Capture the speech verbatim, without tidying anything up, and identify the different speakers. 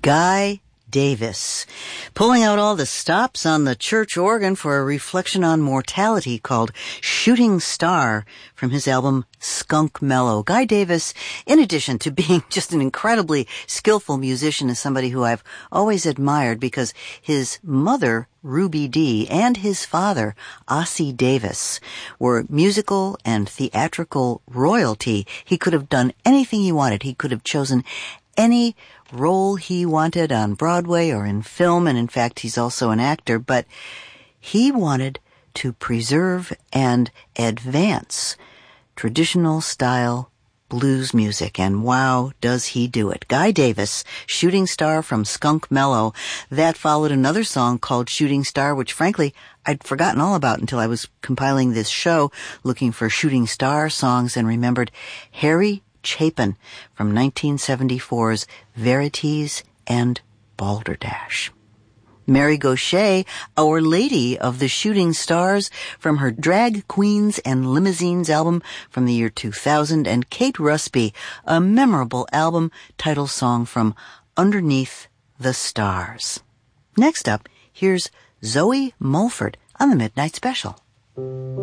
Speaker 1: Guy Davis, pulling out all the stops on the church organ for a reflection on mortality called Shooting Star from his album Skunk Mellow. Guy Davis, in addition to being just an incredibly skillful musician, is somebody who I've always admired because his mother, Ruby Dee, and his father, Ossie Davis, were musical and theatrical royalty. He could have done anything he wanted. He could have chosen any role he wanted on Broadway or in film, and in fact he's also an actor, but he wanted to preserve and advance traditional style blues music, and wow, does he do it. Guy Davis, Shooting Star from Skunk Mellow. That followed another song called Shooting Star, which frankly I'd forgotten all about until I was compiling this show, looking for Shooting Star songs, and remembered Harry Chapin from nineteen seventy-four's Verities and Balderdash. Mary Gauthier, Our Lady of the Shooting Stars from her Drag Queens and Limousines album from the year two thousand, and Kate Rusby, a memorable album title song from Underneath the Stars. Next up, here's Zoe Mulford on the Midnight Special.